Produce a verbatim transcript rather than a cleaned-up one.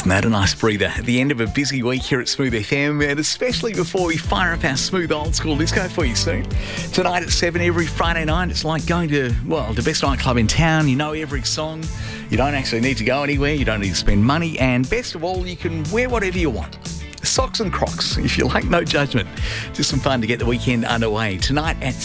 That a nice breather at the end of a busy week here at Smooth F M, and especially before we fire up our smooth old school disco for you soon. Tonight at seven every Friday night, it's like going to, well, the best nightclub in town. You know every song. You don't actually need to go anywhere. You don't need to spend money. And best of all, you can wear whatever you want. Socks and Crocs, if you like, no judgment. Just some fun to get the weekend underway. Tonight at